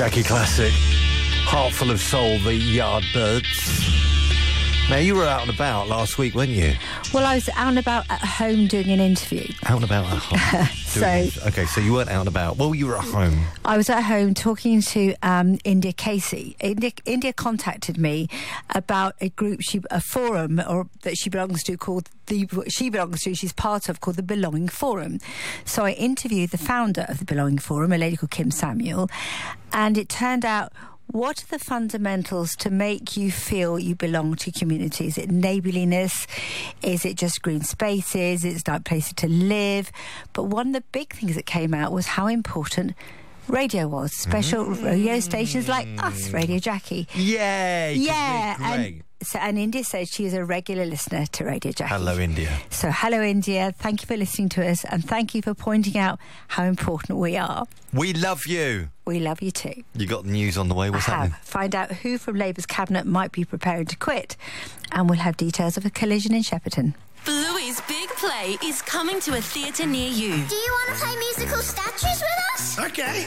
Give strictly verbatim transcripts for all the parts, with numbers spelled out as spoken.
Jackie classic. Heart Full of Soul, the Yardbirds. Now, you were out and about last week, weren't you? Well, I was out and about at home doing an interview. Out and about at home? so, okay, so you weren't out and about. Well, you were at home. I was at home talking to um, India Casey. India, India contacted me about a group, she, a forum or that she belongs to called the, she belongs to, she's part of, called the Belonging Forum. So I interviewed the founder of the Belonging Forum, a lady called Kim Samuel, and it turned out, what are the fundamentals to make you feel you belong to community? Is it neighbourliness? Is it just green spaces? Is it like places to live? But one of the big things that came out was how important radio was. Special mm. radio stations like us, Radio Jackie. Yay! Yeah, and, so, and India said she is a regular listener to Radio Jackie. Hello, India. So, hello, India. Thank you for listening to us, and thank you for pointing out how important we are. We love you. We love you too. You got news on the way. What's I have. happening? Find out who from Labour's cabinet might be preparing to quit, and we'll have details of a collision in Shepperton. Bluey's Big Play is coming to a theatre near you. Do you want to play musical statues with us? Okay.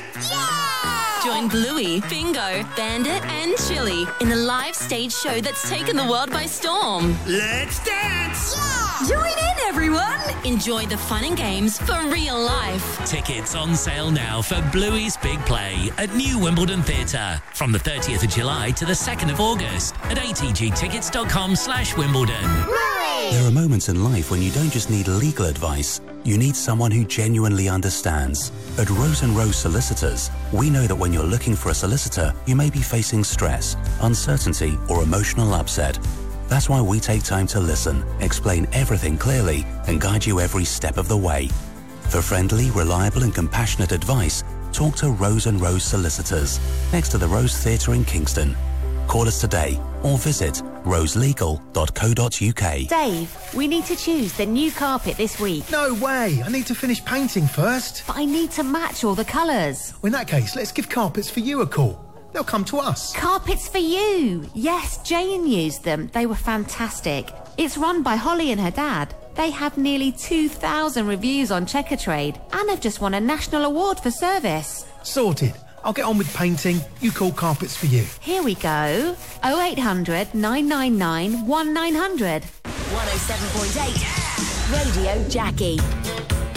Yeah! Join Bluey, Bingo, Bandit and Chili in the live stage show that's taken the world by storm. Let's dance! Yeah! Join in, everyone! Enjoy the fun and games for real life. Tickets on sale now for Bluey's Big Play at New Wimbledon Theatre from the thirtieth of July to the second of August at a t g tickets dot com slash Wimbledon. Bluey! There are moments in life when you don't just need legal advice, you need someone who genuinely understands. At Rose and Rose Solicitors, we know that when you're looking for a solicitor, you may be facing stress, uncertainty, or emotional upset. That's why we take time to listen, explain everything clearly, and guide you every step of the way. For friendly, reliable, and compassionate advice, talk to Rose and Rose Solicitors, next to the Rose Theatre in Kingston. Call us today or visit rose legal dot co dot u k. Dave, we need to choose the new carpet this week. No way. I need to finish painting first. But I need to match all the colours. Well, in that case, let's give Carpets for You a call. They'll come to us. Carpets for You. Yes, Jane used them. They were fantastic. It's run by Holly and her dad. They have nearly two thousand reviews on Checkatrade and have just won a national award for service. Sorted. I'll get on with painting. You call Carpets for You. Here we go. oh eight hundred, nine nine nine, one nine hundred. one oh seven point eight Radio Jackie.